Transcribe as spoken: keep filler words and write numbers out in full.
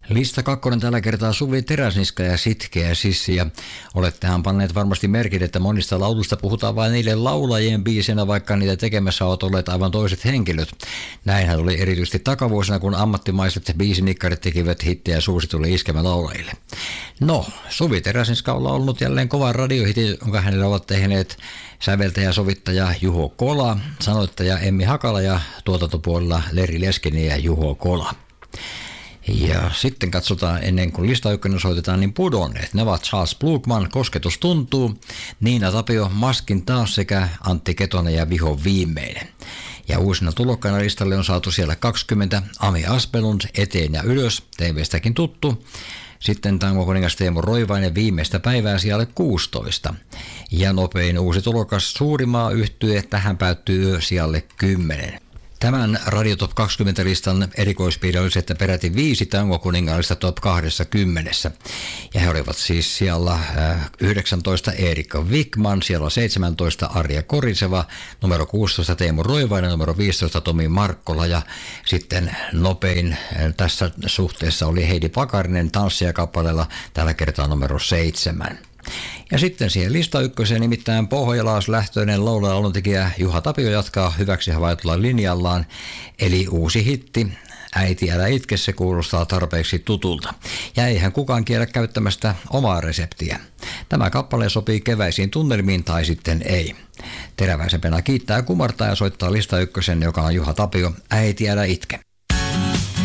Lista kakkonen tällä kertaa Suvi Teräsniska ja Sitkeä Sissi, ja olettehan panneet varmasti merkin, että monista laulusta puhutaan vain niille laulajien biisinä, vaikka niitä tekemässä ovat olleet aivan toiset henkilöt. Näinhän oli erityisesti takavuosina, kun ammattimaiset biisinikkarit tekivät hittejä suosituille iskemälaulajille. No, Suvi Teräsniska on laulanut jälleen kovan radiohitin, jonka hänellä ovat tehneet säveltäjä ja sovittaja Juho Kola, sanoittaja Emmi Hakala ja tuotantopuolella Leri Leskinen ja Juho Kola. Ja sitten katsotaan, ennen kuin lista ykkönen soitetaan, niin pudonneet. Ne ovat Charles Blugman, Kosketus tuntuu, Niina Tapio, Maskin taas sekä Antti Ketonen ja Viho viimeinen. Ja uusina tulokkaina listalle on saatu siellä kaksikymmentä, Ami Aspelund, Eteen ja ylös, T V:stäkin tuttu. Sitten tangokuningas Teemu Roivainen viimeistä päivää sijalle kuusitoista. Ja nopein uusi tulokas Suurimaa yhtye, tähän päättyy sijalle kymmenen. Tämän Radio Top kaksikymmentä-listan erikoispiirre oli se, että peräti viisi tangokuningaalista Top kaksikymmentä. Ja he olivat siis siellä yhdeksäntoista Erika Wikman, siellä seitsemäntoista Arja Koriseva, numero kuusitoista Teemu Roivainen, numero viisitoista Tomi Markkola ja sitten nopein tässä suhteessa oli Heidi Pakarinen tanssijakappaleella tällä kertaa numero seitsemän. Ja sitten siihen lista ykköseen nimittäin pohjalaislähtöinen laulaja-lauluntekijä Juha Tapio jatkaa hyväksi havaitulla linjallaan, eli uusi hitti Äiti älä itke, se kuulostaa tarpeeksi tutulta. Ja eihän kukaan kiellä käyttämästä omaa reseptiä. Tämä kappale sopii keväisiin tunnelmiin tai sitten ei. Teräväisempänä kiittää, kumartaa ja soittaa lista ykkösen, joka on Juha Tapio, Äiti älä itke.